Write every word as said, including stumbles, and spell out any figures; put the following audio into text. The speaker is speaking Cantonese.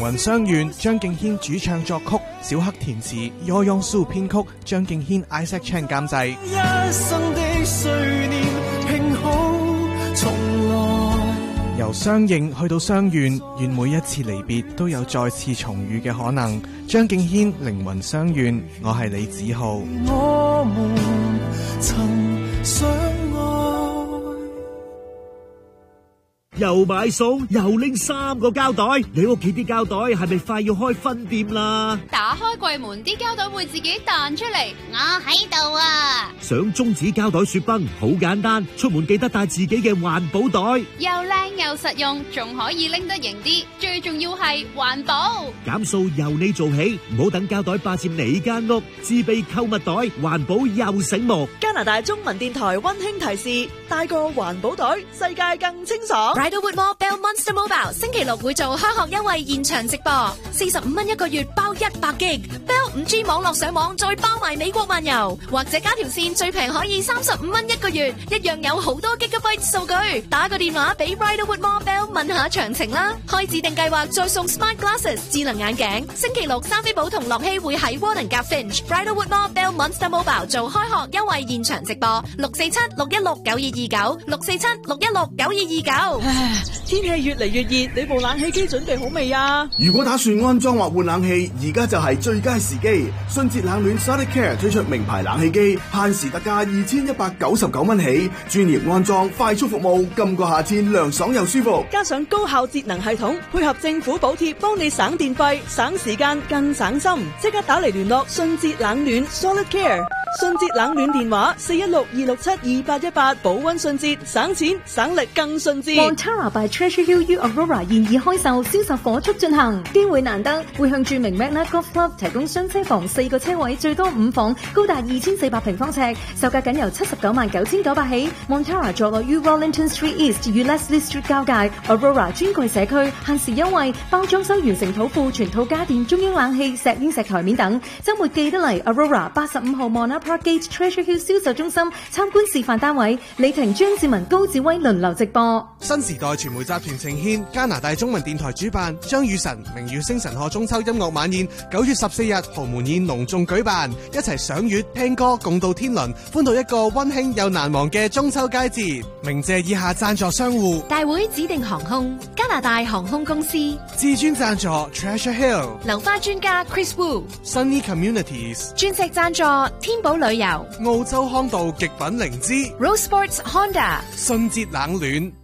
魂相願，張敬軒主唱作曲，小黑填詞，柯雍舒編曲，張敬軒 Isaac Chan 監製。 一生的歲年拼好重來， 由相認去到相願，願每一次離別都有再次重遇嘅可能。張敬軒靈魂相願，我係李子浩。 我們曾相愛。 又買餸又拎三個膠袋，你屋企啲膠袋係咪快要開分店啦？ 打開櫃門，啲膠袋會自己彈出嚟。我喺度啊！ 想中指膠袋雪崩好簡單，出門記得帶自己嘅環保袋， 又靚又實用，仲可以拎得型啲，最重要係環保。 減數由你做起，唔好等膠袋霸佔你間屋，自備購物袋，環保又醒目。 加拿大中文電台溫馨提示：帶個環保袋，世界更清爽。 Riderwood Mall Bell Monster Mobile 星期六會做開學優惠現場直播，四十五蚊一個月包一百 G Bell 五 G 網絡上網，再包埋美國漫遊，或者加條線最平可以三十五蚊一個月，一樣有好多 Gigabyte 數據。打個電話俾 Riderwood Mall Bell 問下詳情啦。開指定計劃再送 Smart Glasses 智能眼鏡。星期六三飛寶同樂希會喺 Warden 夾 Finch Riderwood Mall Bell Monster Mobile 做開學優惠現場直播，六四七六一六九二二九，六四七六一六九二二九。 天氣越嚟越熱，你部冷氣機準備好未啊？ 如果打算安裝或換冷氣，而家就係最佳時機。順捷冷暖 Solid Care 推出名牌冷氣機，限時特價二千一百九十九蚊起，專業安裝，快速服務，今個夏天涼爽又舒服。 加上高效節能系統，配合政府補貼，幫你省電費、省時間、更省心。即刻打嚟聯絡順捷冷暖 Solid Care。順捷冷暖電話四一六二六七二八一八，保溫順捷，省錢省力更順捷。 Montara by Treasure Hill U Aurora 現已開售，銷售火速進行，機會難得，會向著名 Magna Golf Club 提供雙車房四個車位，最多五房，高達二千四百平方尺，售價僅由七十九萬九千九百起。Montara 坐落於 Wellington Street East 與 Leslie Street 交界 ，Aurora 專櫃社區，限時優惠，包裝修完成土庫，全套家電、中央冷氣、石英石台面等。週末記得嚟 Aurora 八十五號 Mona Park Gate Treasure Hill 銷售中心參觀示範單位，李婷、張志文、高志威輪流直播。 新時代傳媒集團呈獻加拿大中文電台主辦張雨晨明月星辰賀中秋音樂晚宴，九月十四日豪門宴隆重舉辦，一齊賞月聽歌共度天倫，歡度一個溫馨又難忘嘅中秋佳節。鳴謝以下贊助商戶： 大會指定航空、加拿大航空公司、 至尊贊助 Treasure Hill、 流花專家 Chris Wu、Sunny Communities、 鑽石贊助天寶旅遊、 澳洲康道極品靈芝、 Rose Sports Honda、 順捷冷暖。